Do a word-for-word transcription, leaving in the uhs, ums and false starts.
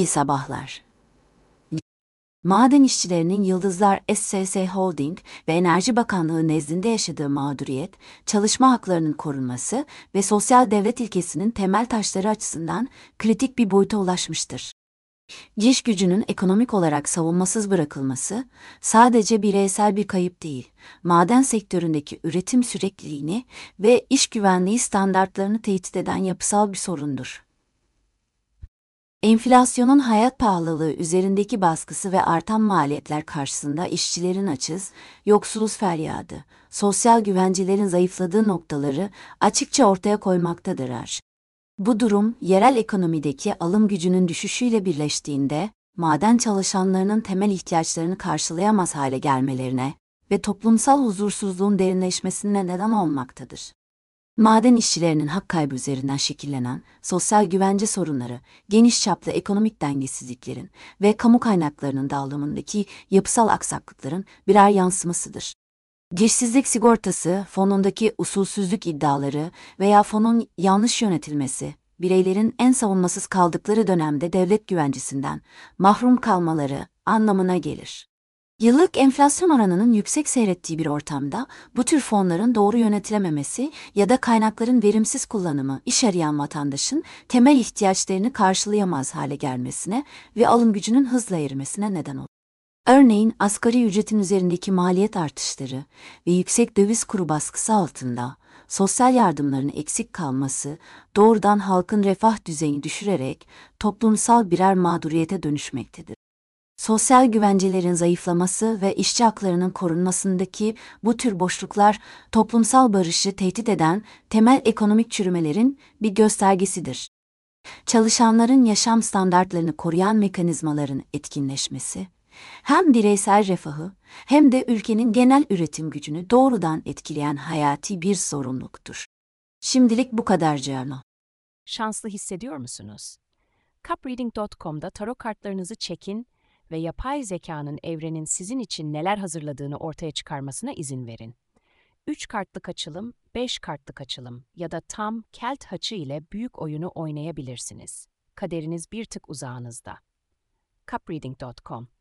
İyi sabahlar. Maden işçilerinin Yıldızlar S S S Holding ve Enerji Bakanlığı nezdinde yaşadığı mağduriyet, çalışma haklarının korunması ve sosyal devlet ilkesinin temel taşları açısından kritik bir boyuta ulaşmıştır. İş gücünün ekonomik olarak savunmasız bırakılması, sadece bireysel bir kayıp değil, maden sektöründeki üretim sürekliliğini ve iş güvenliği standartlarını tehdit eden yapısal bir sorundur. Enflasyonun hayat pahalılığı üzerindeki baskısı ve artan maliyetler karşısında işçilerin açız, yoksuluz feryadı, sosyal güvencelerin zayıfladığı noktaları açıkça ortaya koymaktadır. Bu durum, yerel ekonomideki alım gücünün düşüşüyle birleştiğinde, maden çalışanlarının temel ihtiyaçlarını karşılayamaz hale gelmelerine ve toplumsal huzursuzluğun derinleşmesine neden olmaktadır. Maden işçilerinin hak kaybı üzerinden şekillenen sosyal güvence sorunları, geniş çaplı ekonomik dengesizliklerin ve kamu kaynaklarının dağılımındaki yapısal aksaklıkların birer yansımasıdır. İşsizlik sigortası fonundaki usulsüzlük iddiaları veya fonun yanlış yönetilmesi, bireylerin en savunmasız kaldıkları dönemde devlet güvencesinden mahrum kalmaları anlamına gelir. Yıllık enflasyon oranının yüksek seyrettiği bir ortamda bu tür fonların doğru yönetilememesi ya da kaynakların verimsiz kullanımı iş arayan vatandaşın temel ihtiyaçlarını karşılayamaz hale gelmesine ve alım gücünün hızla erimesine neden olur. Örneğin asgari ücretin üzerindeki maliyet artışları ve yüksek döviz kuru baskısı altında sosyal yardımların eksik kalması doğrudan halkın refah düzeyini düşürerek toplumsal birer mağduriyete dönüşmektedir. Sosyal güvencelerin zayıflaması ve işçi haklarının korunmasındaki bu tür boşluklar toplumsal barışı tehdit eden temel ekonomik çürümelerin bir göstergesidir. Çalışanların yaşam standartlarını koruyan mekanizmaların etkinleşmesi, hem bireysel refahı hem de ülkenin genel üretim gücünü doğrudan etkileyen hayati bir sorumluluktur. Şimdilik bu kadar Cerno. Şanslı hissediyor musunuz? Cupreading nokta com'da tarot kartlarınızı çekin ve yapay zekanın evrenin sizin için neler hazırladığını ortaya çıkarmasına izin verin. üç kartlık açılım, beş kartlık açılım ya da tam kelt haçı ile büyük oyunu oynayabilirsiniz. Kaderiniz bir tık uzağınızda. Cupreading nokta com